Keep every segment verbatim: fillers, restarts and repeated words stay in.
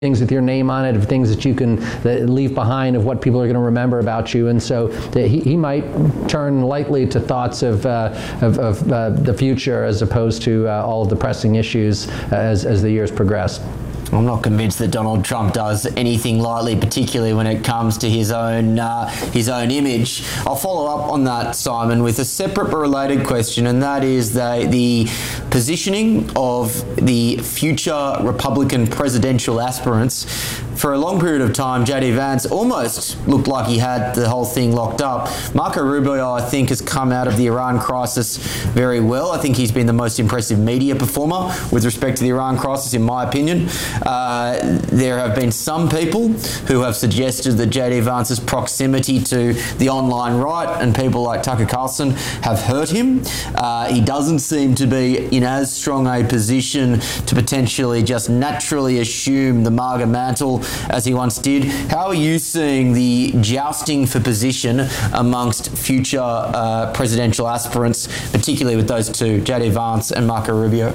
things with your name on it, of things that you can that leave behind, of what people are going to remember about you. And so that he, he might turn lightly to thoughts of, uh, of, of uh, the future as opposed to uh, all of the pressing issues as, as the years progress. I'm not convinced that Donald Trump does anything lightly, particularly when it comes to his own uh, his own image. I'll follow up on that, Simon, with a separate but related question, and that is the, the positioning of the future Republican presidential aspirants. For a long period of time, J D Vance almost looked like he had the whole thing locked up. Marco Rubio, I think, has come out of the Iran crisis very well. I think he's been the most impressive media performer with respect to the Iran crisis, in my opinion. Uh, there have been some people who have suggested that J D Vance's proximity to the online right and people like Tucker Carlson have hurt him. Uh, he doesn't seem to be in as strong a position to potentially just naturally assume the MAGA mantle as he once did. How are you seeing the jousting for position amongst future uh, presidential aspirants, particularly with those two, J D Vance and Marco Rubio?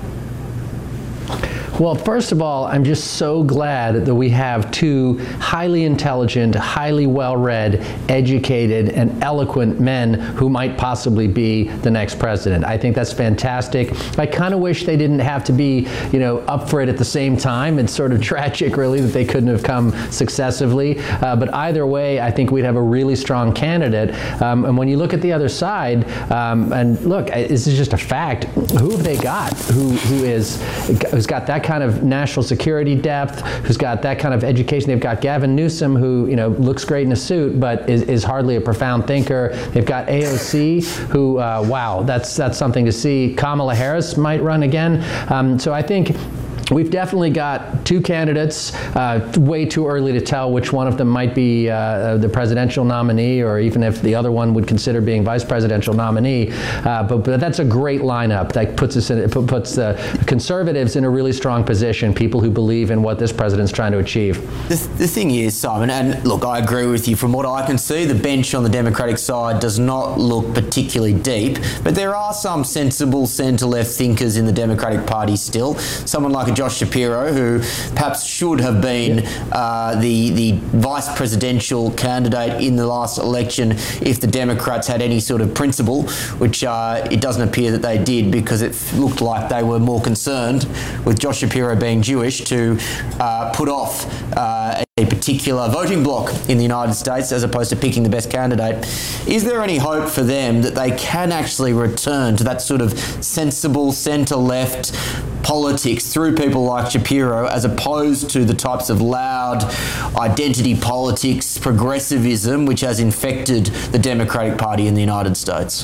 Well, first of all, I'm just so glad that we have two highly intelligent, highly well-read, educated, and eloquent men who might possibly be the next president. I think that's fantastic. I kind of wish they didn't have to be, you know, up for it at the same time. It's sort of tragic, really, that they couldn't have come successively. Uh, but either way, I think we'd have a really strong candidate. Um, and when you look at the other side, um, and look, this is just a fact. Who have they got? Who who is who's got that kind kind of national security depth, who's got that kind of education? They've got Gavin Newsom, who, you know, looks great in a suit, but is, is hardly a profound thinker. They've got A O C, who, uh, wow, that's that's something to see. Kamala Harris might run again. Um, so I think we've definitely got two candidates. Uh, way too early to tell which one of them might be uh, the presidential nominee, or even if the other one would consider being vice presidential nominee. Uh, but, but that's a great lineup. That puts us in, puts the conservatives in a really strong position. People who believe in what this president's trying to achieve. The, the thing is, Simon, and look, I agree with you. From what I can see, the bench on the Democratic side does not look particularly deep, but there are some sensible centre-left thinkers in the Democratic Party still. Someone like a Josh Shapiro, who perhaps should have been uh, the, the vice presidential candidate in the last election if the Democrats had any sort of principle, which uh, it doesn't appear that they did, because it looked like they were more concerned with Josh Shapiro being Jewish to uh, put off uh, a particular voting bloc in the United States as opposed to picking the best candidate. Is there any hope for them that they can actually return to that sort of sensible centre-left politics through people like Shapiro, as opposed to the types of loud identity politics, progressivism, which has infected the Democratic Party in the United States?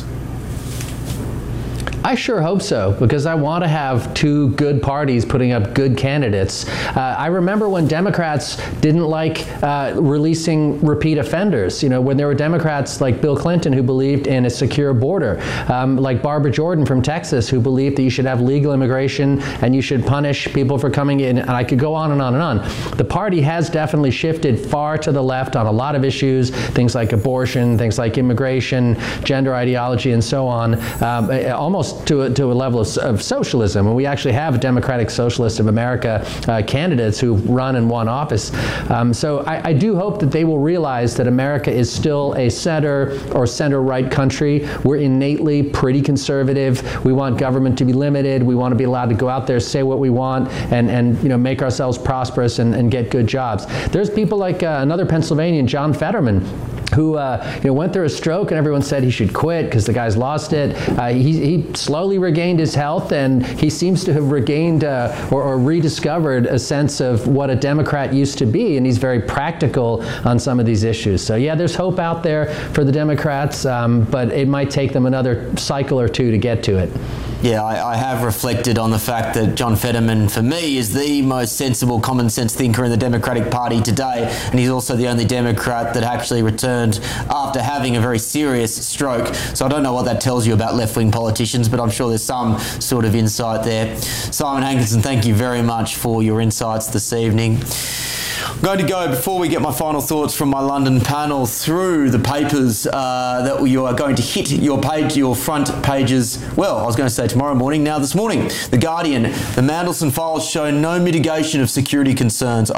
I sure hope so, because I want to have two good parties putting up good candidates. Uh, I remember when Democrats didn't like uh, releasing repeat offenders. You know, when there were Democrats like Bill Clinton who believed in a secure border, um, like Barbara Jordan from Texas who believed that you should have legal immigration and you should punish people for coming in. And I could go on and on and on. The party has definitely shifted far to the left on a lot of issues, things like abortion, things like immigration, gender ideology, and so on. Um, almost to a, to a level of, of socialism, and we actually have Democratic Socialists of America uh, candidates who run and won office. Um, so I, I do hope that they will realize that America is still a center or center-right country. We're innately pretty conservative. We want government to be limited. We want to be allowed to go out there, say what we want, and, and you know, make ourselves prosperous and, and get good jobs. There's people like uh, another Pennsylvanian, John Fetterman, who uh, you know, went through a stroke, and everyone said he should quit because the guy's lost it. Uh, he, he slowly regained his health, and he seems to have regained uh, or, or rediscovered a sense of what a Democrat used to be, and he's very practical on some of these issues. So yeah, there's hope out there for the Democrats, um, but it might take them another cycle or two to get to it. Yeah, I, I have reflected on the fact that John Fetterman, for me, is the most sensible, common sense thinker in the Democratic Party today, and he's also the only Democrat that actually returned after having a very serious stroke. So I don't know what that tells you about left-wing politicians, but I'm sure there's some sort of insight there. Simon Hankinson, thank you very much for your insights this evening. I'm going to go, before we get my final thoughts from my London panel, through the papers uh, that you are going to hit your page, your front pages, well, I was going to say tomorrow morning, now this morning. The Guardian, the Mandelson files show no mitigation of security concerns